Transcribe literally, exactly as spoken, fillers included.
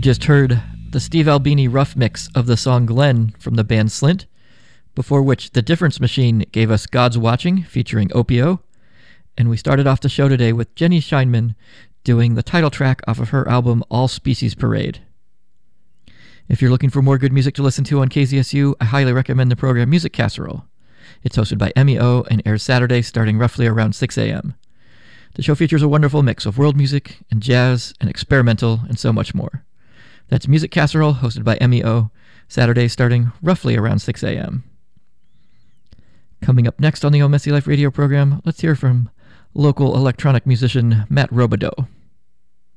just heard the Steve Albini rough mix of the song Glenn from the band Slint, before which The Difference Machine gave us God's Watching featuring Opio, and we started off the show today with Jenny Scheinman doing the title track off of her album All Species Parade. If you're looking for more good music to listen to on K Z S U, I highly recommend the program Music Casserole. It's hosted by Emmy O and airs Saturdays starting roughly around six a.m. The show features a wonderful mix of world music and jazz and experimental and so much more. That's Music Casserole, hosted by Emmy O, Saturdays starting roughly around six a.m. Coming up next on the O Messy Life radio program, let's hear from local electronic musician Matt Robideau.